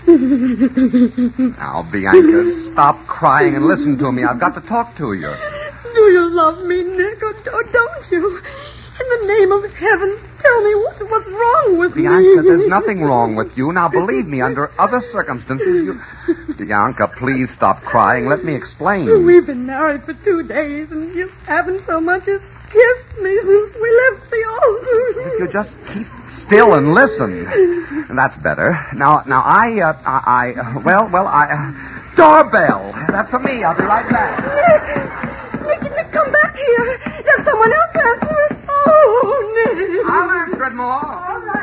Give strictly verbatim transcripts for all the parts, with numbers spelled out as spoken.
Now, Bianca, stop crying and listen to me. I've got to talk to you. Do you love me, Nick, or, or don't you? In the name of heaven, tell me what's, what's wrong with Bianca, me. Bianca, there's nothing wrong with you. Now, believe me, under other circumstances, you... Bianca, please stop crying. Let me explain. We've been married for two days, and you haven't so much as kissed me since we left the altar. If you just keep still and listen. That's better. Now, now, I, uh, I, I uh, well, well, I... Uh, doorbell. That's for me. I'll be right back. Nick! Nick, Nick, come back here. There's someone else answering. Oh, Nick. I'll answer it more. All right.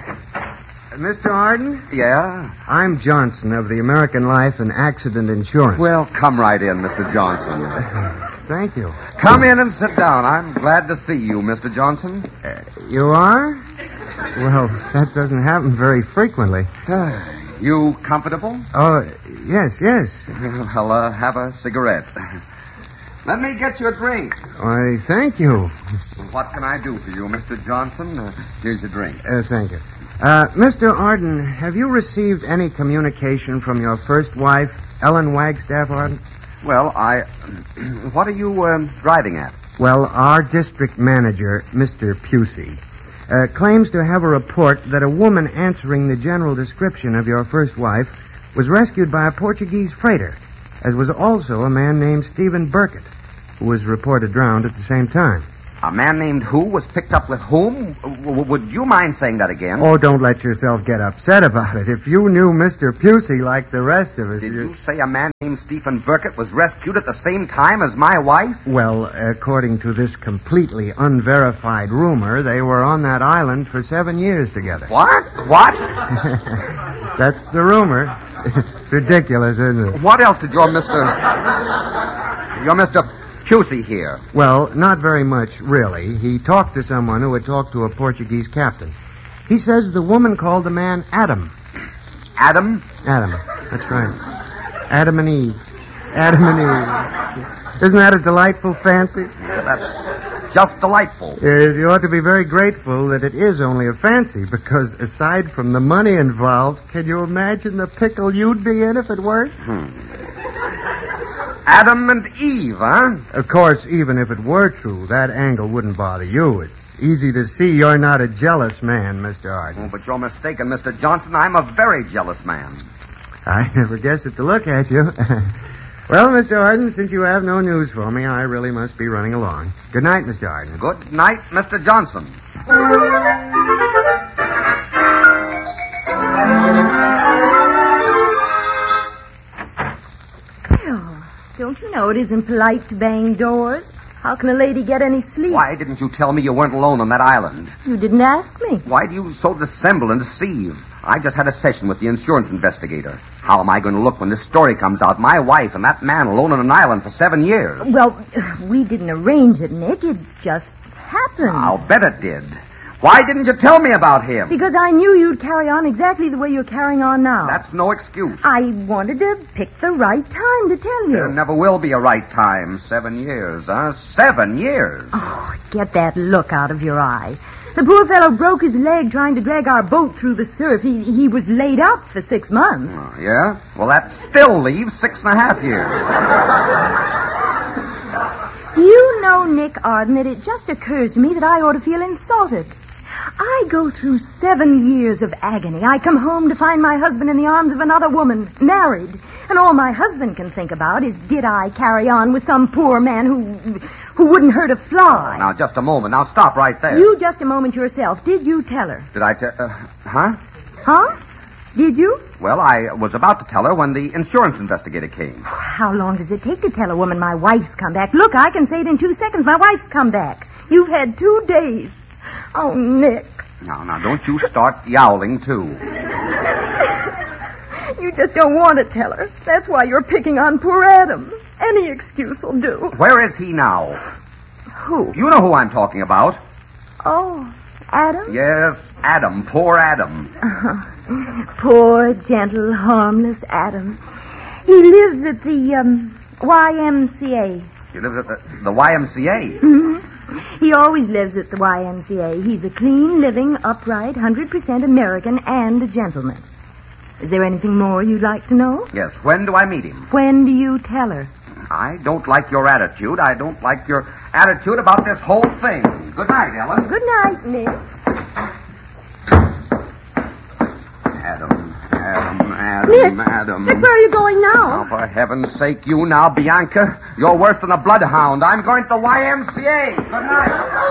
Mister Arden? Yeah? I'm Johnson of the American Life and Accident Insurance. Well, come right in, Mister Johnson. Thank you. Come in and sit down. I'm glad to see you, Mister Johnson. Uh, you are? Well, that doesn't happen very frequently. You comfortable? Oh, yes, yes. Well, uh, have a cigarette. Let me get you a drink. Why, thank you. What can I do for you, Mister Johnson? Uh, here's your drink. Uh, thank you. Uh, Mister Arden, have you received any communication from your first wife, Ellen Wagstaff Arden? Well, I... What are you um, driving at? Well, our district manager, Mister Pusey, uh, claims to have a report that a woman answering the general description of your first wife was rescued by a Portuguese freighter, as was also a man named Stephen Burkett, who was reported drowned at the same time. A man named who was picked up with whom? W- would you mind saying that again? Oh, don't let yourself get upset about it. If you knew Mister Pusey like the rest of us... Did you say a man named Stephen Burkett was rescued at the same time as my wife? Well, according to this completely unverified rumor, they were on that island for seven years together. What? What? That's the rumor. It's ridiculous, isn't it? What else did your Mister... Your Mister Pusey here? Well, not very much, really. He talked to someone who had talked to a Portuguese captain. He says the woman called the man Adam. Adam? Adam. That's right. Adam and Eve. Adam and Eve. Isn't that a delightful fancy? Yeah, that's just delightful. Yes, you ought to be very grateful that it is only a fancy, because aside from the money involved, can you imagine the pickle you'd be in if it weren't? Hmm. Adam and Eve, huh? Of course, even if it were true, that angle wouldn't bother you. It's easy to see you're not a jealous man, Mister Arden. Oh, but you're mistaken, Mister Johnson. I'm a very jealous man. I never guessed it to look at you. Well, Mister Arden, since you have no news for me, I really must be running along. Good night, Mister Arden. Good night, Mister Johnson. Don't you know it isn't polite to bang doors? How can a lady get any sleep? Why didn't you tell me you weren't alone on that island? You didn't ask me. Why do you so dissemble and deceive? I just had a session with the insurance investigator. How am I going to look when this story comes out? My wife and that man alone on an island for seven years. Well, we didn't arrange it, Nick. It just happened. I'll bet it did. Why didn't you tell me about him? Because I knew you'd carry on exactly the way you're carrying on now. That's no excuse. I wanted to pick the right time to tell you. There never will be a right time. Seven years, huh? Seven years. Oh, get that look out of your eye. The poor fellow broke his leg trying to drag our boat through the surf. He, he was laid up for six months. Oh, yeah? Well, that still leaves six and a half years. You know, Nick Arden, that it just occurs to me that I ought to feel insulted. I go through seven years of agony. I come home to find my husband in the arms of another woman, married. And all my husband can think about is, did I carry on with some poor man who who wouldn't hurt a fly? Oh, now, just a moment. Now, stop right there. You just a moment yourself. Did you tell her? Did I tell... Uh, huh? Huh? Did you? Well, I was about to tell her when the insurance investigator came. How long does it take to tell a woman my wife's come back? Look, I can say it in two seconds. My wife's come back. You've had two days. Oh, Nick. Now, now, don't you start yowling, too. You just don't want to tell her. That's why you're picking on poor Adam. Any excuse will do. Where is he now? Who? You know who I'm talking about. Oh, Adam? Yes, Adam. Poor Adam. Uh-huh. Poor, gentle, harmless Adam. He lives at the um, Y M C A. He lives at the, the Y M C A? Mm-hmm. He always lives at the Y M C A. He's a clean, living, upright, one hundred percent American and a gentleman. Is there anything more you'd like to know? Yes, when do I meet him? When do you tell her? I don't like your attitude. I don't like your attitude about this whole thing. Good night, Ellen. Good night, Nick. Adam, Adam, Adam, Nick, Adam. Nick, where are you going now? Oh, for heaven's sake, you now, Bianca. You're worse than a bloodhound. I'm going to the Y M C A. Good night.